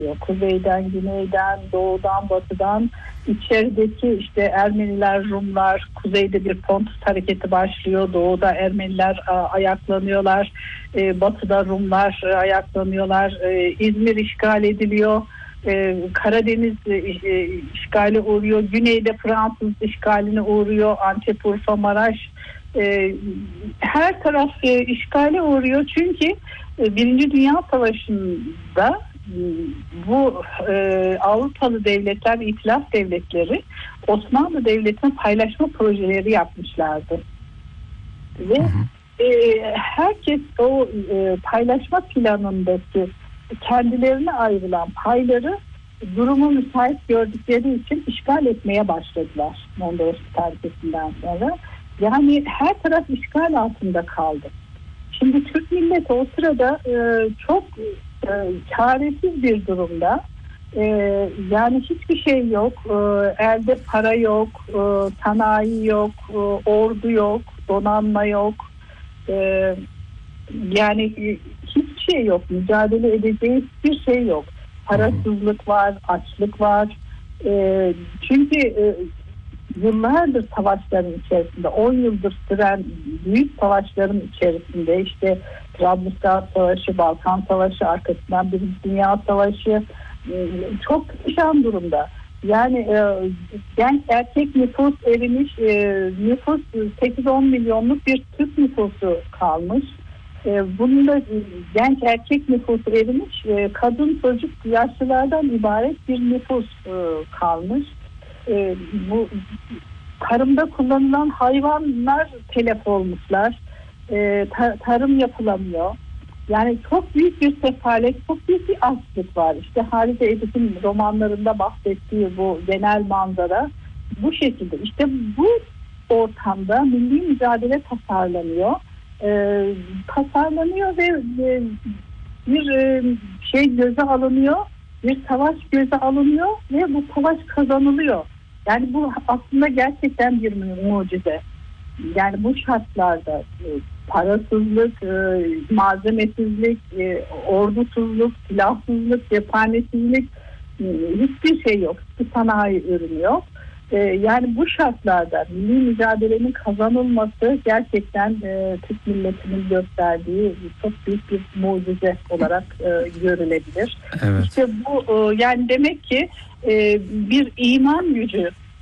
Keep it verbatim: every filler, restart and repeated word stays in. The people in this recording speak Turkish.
başlıyor. Kuzeyden, güneyden, doğudan, batıdan, içerideki işte Ermeniler, Rumlar, kuzeyde bir Pontus hareketi başlıyor. Doğuda Ermeniler a, ayaklanıyorlar. E, batıda Rumlar e, ayaklanıyorlar. E, İzmir işgal ediliyor. E, Karadeniz e, işgali uğruyor. Güneyde Fransız işgaline uğruyor. Antep, Urfa, Maraş. E, her taraf e, işgale uğruyor. Çünkü e, Birinci Dünya Savaşı'nda e, bu e, Avrupalı devletler, İtilaf devletleri Osmanlı Devleti'ne paylaşma projeleri yapmışlardı. Ve e, herkes o e, paylaşma planındaki kendilerine ayrılan payları durumu müsait gördükleri için işgal etmeye başladılar Mondros hareketinden sonra. Yani her taraf işgal altında kaldı. Şimdi Türk milleti o sırada e, çok e, çaresiz bir durumda. E, yani hiçbir şey yok. E, elde para yok, e, sanayi yok, e, ordu yok, donanma yok. E, yani e, hiçbir şey yok. Mücadele edeceği hiçbir şey yok. Parasızlık var, açlık var. E, çünkü e, yıllardır savaşların içerisinde, on yıldır süren büyük savaşların içerisinde işte Trablusgarp Savaşı, Balkan Savaşı, arkasından Birinci Dünya Savaşı çok perişan durumda. Yani e, genç erkek nüfus erimiş, e, nüfus sekiz on milyonluk bir Türk nüfusu kalmış. E, bunun da genç erkek nüfusu erimiş, e, kadın çocuk yaşlılardan ibaret bir nüfus e, kalmış. E, bu tarımda kullanılan hayvanlar telef olmuşlar. E, ta, tarım yapılamıyor. Yani çok büyük bir sefalet, çok büyük bir açlık var. İşte Halide Edip'in romanlarında bahsettiği bu genel manzara bu şekilde. İşte bu ortamda milli mücadele tasarlanıyor. E, tasarlanıyor ve e, bir e, şey göze alınıyor. Bir savaş göze alınıyor ve bu savaş kazanılıyor. Yani bu aslında gerçekten bir mucize. Yani bu şartlarda e, parasızlık, e, malzemesizlik, e, ordusuzluk, silahsızlık, cephanesizlik, e, hiçbir şey yok. Hiçbir sanayi ürünü yok. E, yani bu şartlarda milli mücadelenin kazanılması gerçekten e, Türk milletinin gösterdiği çok büyük bir mucize olarak e, görülebilir. Evet. İşte bu e, yani demek ki e, bir iman gücü